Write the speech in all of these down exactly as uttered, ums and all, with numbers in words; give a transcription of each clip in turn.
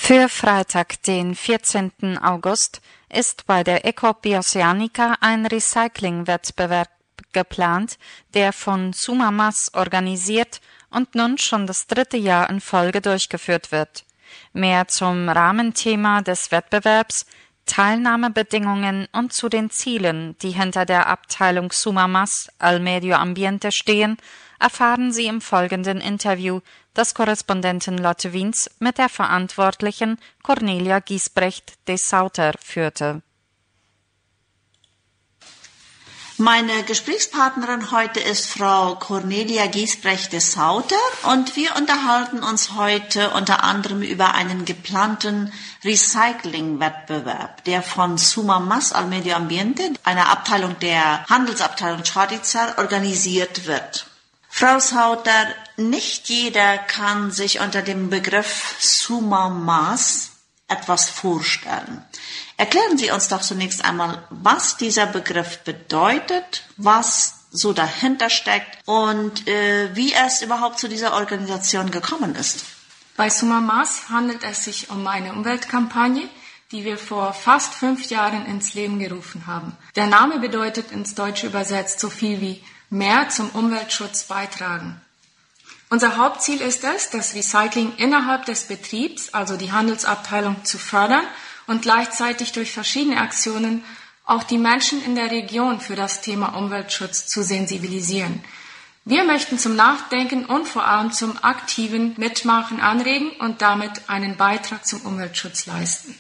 Für Freitag, den vierzehnten August, ist bei der Ecop Oceanica ein Recyclingwettbewerb geplant, der von Sumamas organisiert und nun schon das dritte Jahr in Folge durchgeführt wird. Mehr zum Rahmenthema des Wettbewerbs, Teilnahmebedingungen und zu den Zielen, die hinter der Abteilung Sumamas al Medio Ambiente stehen, erfahren Sie im folgenden Interview, das Korrespondentin Lotte Wiens mit der Verantwortlichen Cornelia Giesbrecht de Sauter führte. Meine Gesprächspartnerin heute ist Frau Cornelia Giesbrecht de Sauter und wir unterhalten uns heute unter anderem über einen geplanten Recyclingwettbewerb, der von Sumamas al Medio Ambiente, einer Abteilung der Handelsabteilung Čadica, organisiert wird. Frau Sauter, nicht jeder kann sich unter dem Begriff Sumamas etwas vorstellen. Erklären Sie uns doch zunächst einmal, was dieser Begriff bedeutet, was so dahinter steckt und äh, wie es überhaupt zu dieser Organisation gekommen ist. Bei Sumamas handelt es sich um eine Umweltkampagne, die wir vor fast fünf Jahren ins Leben gerufen haben. Der Name bedeutet ins Deutsche übersetzt so viel wie mehr zum Umweltschutz beitragen. Unser Hauptziel ist es, das Recycling innerhalb des Betriebs, also die Handelsabteilung, zu fördern und gleichzeitig durch verschiedene Aktionen auch die Menschen in der Region für das Thema Umweltschutz zu sensibilisieren. Wir möchten zum Nachdenken und vor allem zum aktiven Mitmachen anregen und damit einen Beitrag zum Umweltschutz leisten.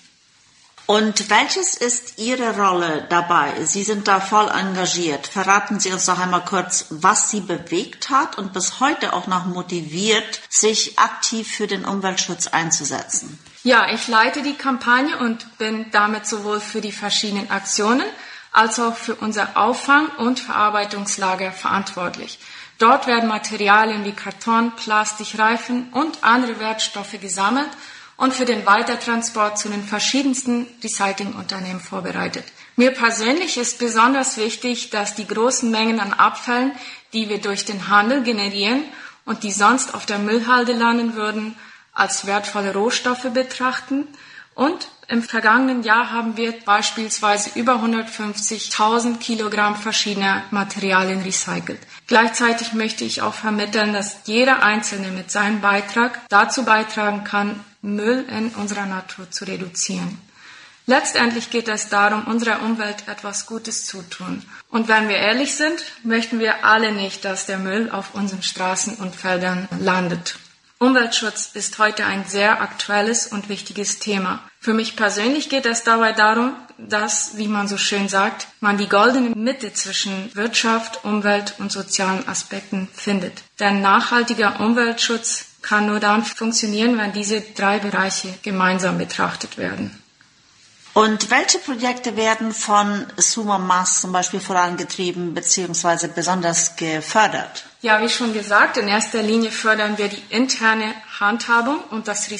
Und welches ist Ihre Rolle dabei? Sie sind da voll engagiert. Verraten Sie uns doch einmal kurz, was Sie bewegt hat und bis heute auch noch motiviert, sich aktiv für den Umweltschutz einzusetzen. Ja, ich leite die Kampagne und bin damit sowohl für die verschiedenen Aktionen als auch für unser Auffang- und Verarbeitungslager verantwortlich. Dort werden Materialien wie Karton, Plastik, Reifen und andere Wertstoffe gesammelt und für den Weitertransport zu den verschiedensten Recyclingunternehmen vorbereitet. Mir persönlich ist besonders wichtig, dass die großen Mengen an Abfällen, die wir durch den Handel generieren und die sonst auf der Müllhalde landen würden, als wertvolle Rohstoffe betrachten. Und im vergangenen Jahr haben wir beispielsweise über hundertfünfzigtausend Kilogramm verschiedener Materialien recycelt. Gleichzeitig möchte ich auch vermitteln, dass jeder Einzelne mit seinem Beitrag dazu beitragen kann, Müll in unserer Natur zu reduzieren. Letztendlich geht es darum, unserer Umwelt etwas Gutes zu tun. Und wenn wir ehrlich sind, möchten wir alle nicht, dass der Müll auf unseren Straßen und Feldern landet. Umweltschutz ist heute ein sehr aktuelles und wichtiges Thema. Für mich persönlich geht es dabei darum, dass, wie man so schön sagt, man die goldene Mitte zwischen Wirtschaft, Umwelt und sozialen Aspekten findet. Denn nachhaltiger Umweltschutz kann nur dann funktionieren, wenn diese drei Bereiche gemeinsam betrachtet werden. Und welche Projekte werden von Sumamas zum Beispiel vorangetrieben bzw. besonders gefördert? Ja, wie schon gesagt, in erster Linie fördern wir die interne Handhabung und das